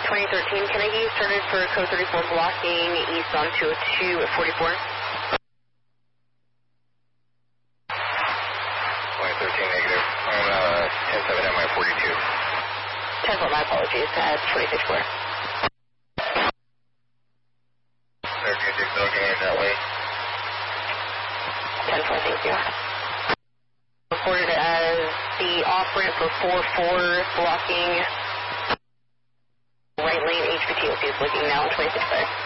2013, can I get you started for code 34 blocking east on 202 at 44? 2013 negative. I'm 10-7 at my 42. 10-4, my apologies, at 46-4. 13-6, okay, that way. 10-4, thank you. Reported as the off-ramp for 4-4 blocking right lane HPTOC is looking now on 26-5.